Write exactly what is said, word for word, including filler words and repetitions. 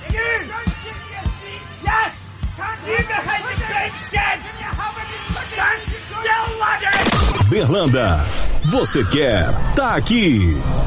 Yes! You behind the big shed! Berlanda, você quer, tá aqui.